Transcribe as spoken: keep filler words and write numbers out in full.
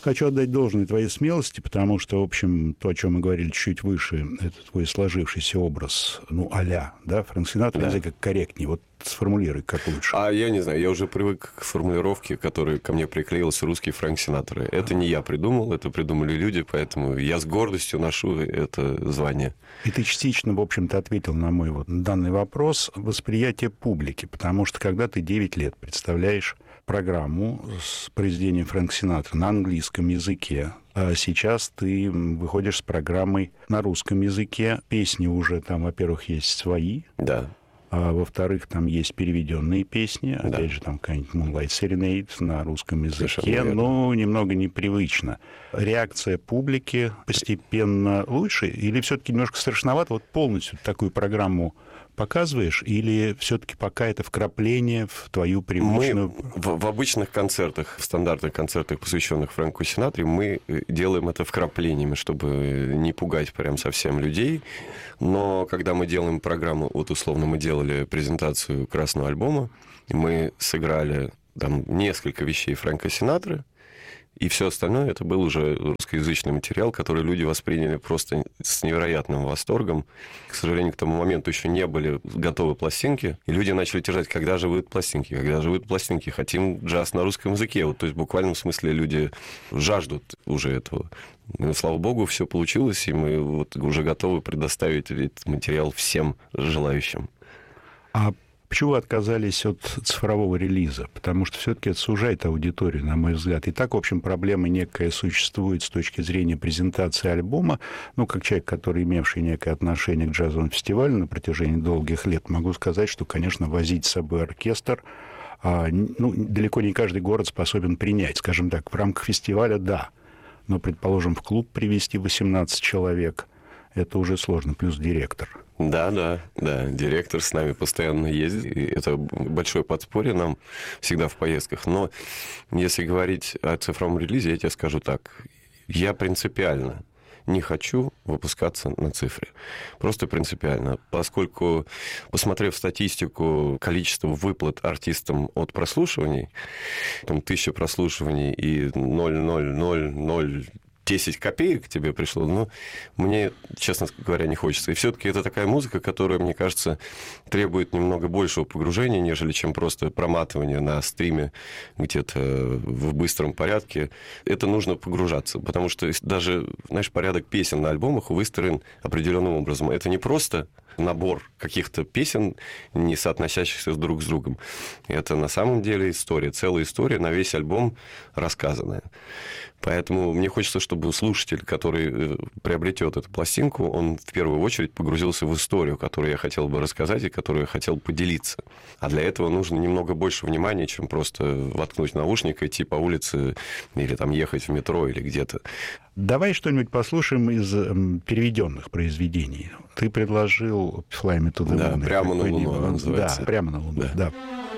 хочу отдать должное твоей смелости, потому что, в общем, то, о чем мы говорили чуть выше, это твой сложившийся образ, ну, а-ля, да, Фрэнк Синатра, да. Как корректнее. Вот сформулируй, как лучше. А я не знаю, я уже привык к формулировке, которая ко мне приклеилась, русский Фрэнк Синатра. Это не я придумал, это придумали люди, поэтому я с гордостью ношу это звание. И ты частично, в общем-то, ответил на мой вот данный вопрос. Восприятие публики, потому что когда ты девять лет представляешь программу с произведением Фрэнка Синатра на английском языке, а сейчас ты выходишь с программой на русском языке, песни уже там, во-первых, есть свои. Да. А во-вторых, там есть переведенные песни, да. Опять же, там какая-нибудь Moonlight Serenade на русском языке, но немного непривычно. Реакция публики постепенно лучше, или все-таки немножко страшновато? Вот полностью такую программу показываешь, или все-таки пока это вкрапление в твою привычную... Мы в, в обычных концертах, в стандартных концертах, посвященных Фрэнку Синатре, мы делаем это вкраплениями, чтобы не пугать прям совсем людей. Но когда мы делаем программу, вот условно мы делали презентацию красного альбома, и мы сыграли там несколько вещей Фрэнка Синатры, и все остальное это был уже русскоязычный материал, который люди восприняли просто с невероятным восторгом. К сожалению, к тому моменту еще не были готовы пластинки, и люди начали терзать, когда же выйдут пластинки, когда же выйдут пластинки, хотим джаз на русском языке. Вот, то есть в буквальном смысле люди жаждут уже этого. Но, слава богу, все получилось, и мы вот уже готовы предоставить этот материал всем желающим. А почему вы отказались от цифрового релиза? Потому что все-таки это сужает аудиторию, на мой взгляд. И так, в общем, проблема некая существует с точки зрения презентации альбома. Ну, как человек, который имевший некое отношение к джазовому фестивалю на протяжении долгих лет, могу сказать, что, конечно, возить с собой оркестр, а, ну, далеко не каждый город способен принять. Скажем так, в рамках фестиваля, да. Но, предположим, в клуб привести восемнадцать человек, это уже сложно, плюс директор. Да, да, да. Директор с нами постоянно ездит. И это большое подспорье нам всегда в поездках. Но если говорить о цифровом релизе, я тебе скажу так. Я принципиально не хочу выпускаться на цифре. Просто принципиально. Поскольку, посмотрев статистику, количество выплат артистам от прослушиваний, там тысяча прослушиваний и ноль целых ноль ноль ноль десять копеек тебе пришло, но мне, честно говоря, не хочется. И все-таки это такая музыка, которая, мне кажется, требует немного большего погружения, нежели чем просто проматывание на стриме где-то в быстром порядке. Это нужно погружаться, потому что даже, знаешь, порядок песен на альбомах выстроен определенным образом. Это не просто набор каких-то песен, не соотносящихся друг с другом. Это на самом деле история, целая история на весь альбом рассказанная. Поэтому мне хочется, чтобы слушатель, который приобретет эту пластинку, он в первую очередь погрузился в историю, которую я хотел бы рассказать и которую я хотел поделиться. А для этого нужно немного больше внимания, чем просто воткнуть наушник, идти по улице или там ехать в метро или где-то. Давай что-нибудь послушаем из переведенных произведений. Ты предложил «Fly me to the Moon». Да, «Прямо на Луну» называется. Да, «Прямо на Луну», да. да.